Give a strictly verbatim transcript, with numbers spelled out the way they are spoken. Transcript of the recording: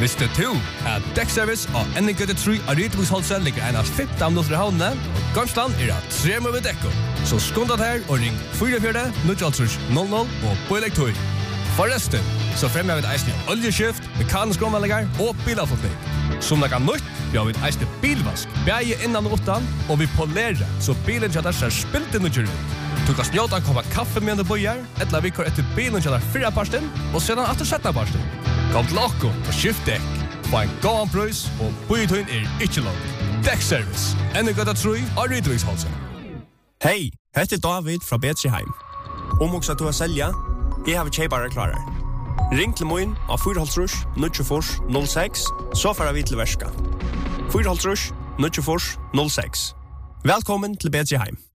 Visste du at Dekkservice og N G T tre av Rydviksholset ligger en av femten minutter i havnene, og Gamsland er av tre med dekko. Så skundet her og ring fire fire null null null og på elektor. Forresten, så fremmer vi et eisende oljeskift, mekanisk omvallinger og bilavfotning. Som det kan nytt, vi har vi et eisende bilvask, bæge innan og utan, og vi polerer, så bilen kjøtter ser spilt inn og kjører ut. Du kan snjåta en koppa kaffe med du bøyer, eller vi går etter bilen kjøtter fyrre parsten, og sedan etter sjette parsten. Kom til okko og skift dekk. Få en gåan prøys, og bøytøyen er ikke lov. Dekkservice, N G T tre av Rydviksholset. Hei, heter David fra Betriheim. Om også du har selja, jeg har kjeipare klarar. Ring til moin av fire null null null seks, så får vi til verska. fire null null null seks. Velkommen til Betriheim.